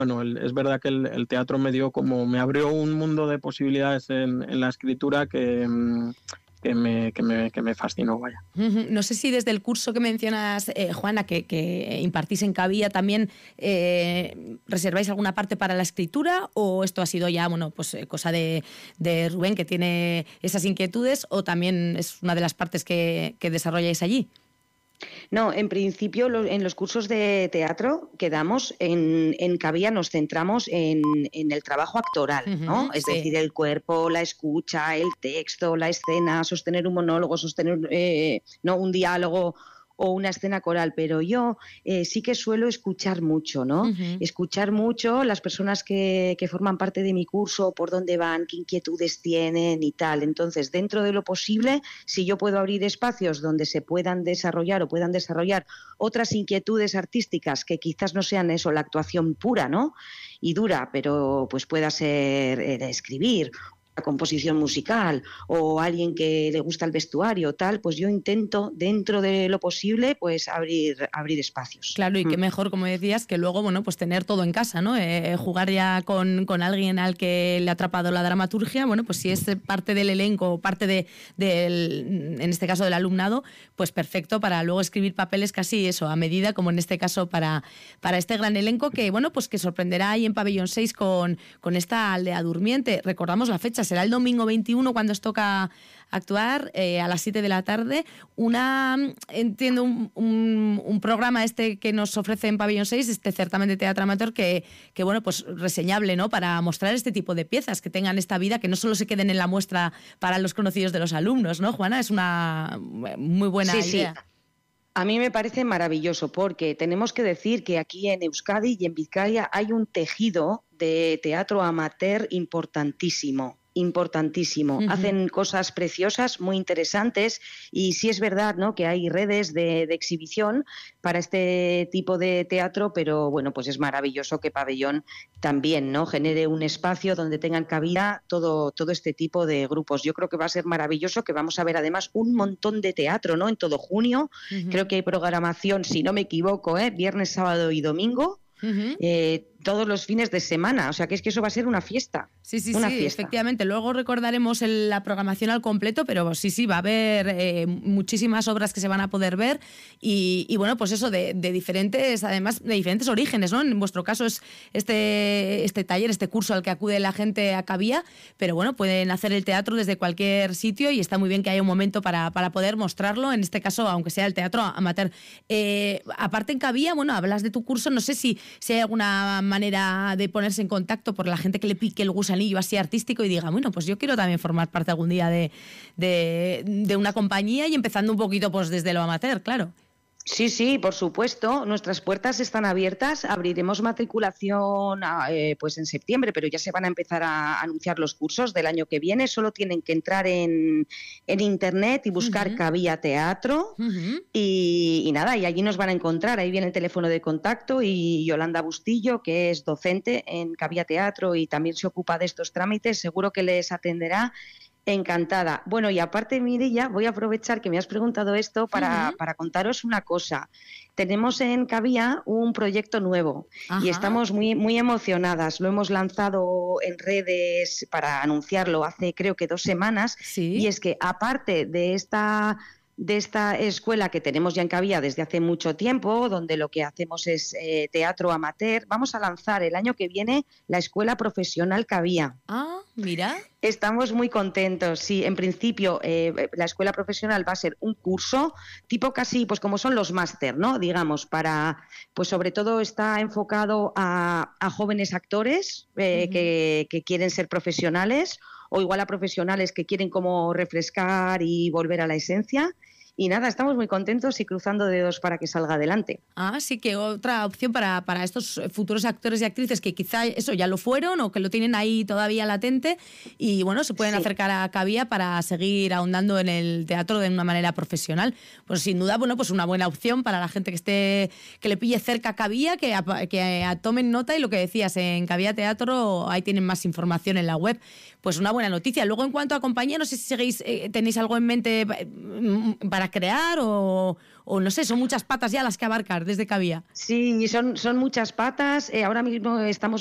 bueno, es verdad que el teatro me abrió un mundo de posibilidades en la escritura que me fascinó, vaya. No sé si desde el curso que mencionas, Juana, que impartís en Cavia, también reserváis alguna parte para la escritura, o esto ha sido ya, bueno, pues cosa de Rubén, que tiene esas inquietudes, o también es una de las partes que desarrolláis allí. No, en principio en los cursos de teatro que damos en Cavia nos centramos en el trabajo actoral, ¿no? Es decir, el cuerpo, la escucha, el texto, la escena, sostener un monólogo, sostener no un diálogo o una escena coral, pero yo sí que suelo escuchar mucho, ¿no? Escuchar mucho las personas que forman parte de mi curso, por dónde van, qué inquietudes tienen y tal. Entonces, dentro de lo posible, si yo puedo abrir espacios donde se puedan desarrollar o puedan desarrollar otras inquietudes artísticas que quizás no sean eso, la actuación pura, ¿no? Y dura, pero pues pueda ser escribir, la composición musical o alguien que le gusta el vestuario, tal, pues yo intento, dentro de lo posible, pues abrir espacios. Claro, y qué mejor, como decías, que luego, bueno, pues tener todo en casa, ¿no? Jugar ya con alguien al que le ha atrapado la dramaturgia, bueno, pues si es parte del elenco o parte en este caso del alumnado, pues perfecto para luego escribir papeles casi eso, a medida, como en este caso para este gran elenco que, bueno, pues que sorprenderá ahí en Pabellón 6 con esta aldea durmiente. Recordamos la fecha, será el domingo 21 cuando os toca actuar a las 7 de la tarde. Entiendo, un programa que nos ofrece en Pabellón 6, este certamen de teatro amateur que bueno, pues reseñable, ¿no? Para mostrar este tipo de piezas que tengan esta vida, que no solo se queden en la muestra para los conocidos de los alumnos, ¿no, Juana? Es una muy buena idea. Sí. A mí me parece maravilloso porque tenemos que decir que aquí en Euskadi y en Vizcaya hay un tejido de teatro amateur importantísimo. Hacen cosas preciosas, muy interesantes, y sí es verdad, ¿no?, que hay redes de exhibición para este tipo de teatro, pero bueno, pues es maravilloso que Pabellón también, ¿no?, genere un espacio donde tengan cabida todo este tipo de grupos. Yo creo que va a ser maravilloso, que vamos a ver además un montón de teatro, ¿no?, en todo junio. Creo que hay programación, si no me equivoco, viernes, sábado y domingo. Todos los fines de semana, o sea que es que eso va a ser una fiesta. Sí, efectivamente. Luego recordaremos la programación al completo, pero sí, va a haber muchísimas obras que se van a poder ver y bueno, pues eso de diferentes, además de diferentes orígenes, ¿no? En vuestro caso es este taller, este curso al que acude la gente a Cavia, pero bueno, pueden hacer el teatro desde cualquier sitio y está muy bien que haya un momento para poder mostrarlo, en este caso, aunque sea el teatro amateur. Aparte en Cavia, bueno, hablas de tu curso, no sé si hay alguna manera de ponerse en contacto por la gente que le pique el gusanillo así artístico y diga, bueno, pues yo quiero también formar parte algún día de una compañía y empezando un poquito pues desde lo amateur, claro. Sí, por supuesto. Nuestras puertas están abiertas. Abriremos matriculación pues en septiembre, pero ya se van a empezar a anunciar los cursos del año que viene. Solo tienen que entrar en internet y buscar Cavia Teatro y nada, y allí nos van a encontrar. Ahí viene el teléfono de contacto y Yolanda Bustillo, que es docente en Cavia Teatro y también se ocupa de estos trámites, seguro que les atenderá. Encantada. Bueno, y aparte, Mireia, voy a aprovechar que me has preguntado esto para contaros una cosa. Tenemos en Cavia un proyecto nuevo y estamos muy, muy emocionadas. Lo hemos lanzado en redes para anunciarlo hace creo que 2 semanas. ¿Sí? Y es que aparte de esta escuela que tenemos ya en Cavia desde hace mucho tiempo, donde lo que hacemos es teatro amateur, vamos a lanzar el año que viene la Escuela Profesional Cavia. Ah, mira. Estamos muy contentos, sí. En principio, la Escuela Profesional va a ser un curso tipo casi, pues como son los máster, ¿no? Digamos, pues sobre todo está enfocado a jóvenes actores que quieren ser profesionales o igual a profesionales que quieren como refrescar y volver a la esencia. Y nada, estamos muy contentos y cruzando dedos para que salga adelante. Sí que otra opción para estos futuros actores y actrices que quizá eso ya lo fueron o que lo tienen ahí todavía latente y bueno, se pueden acercar a Cavia para seguir ahondando en el teatro de una manera profesional. Pues sin duda, bueno, pues una buena opción para la gente que le pille cerca a Cavia, que tomen nota, y lo que decías, en Cavia Teatro ahí tienen más información en la web. Pues una buena noticia. Luego, en cuanto a compañía, no sé si tenéis algo en mente para para crear o no sé, son muchas patas ya las que abarcar desde Cavia? Sí, son muchas patas. Ahora mismo estamos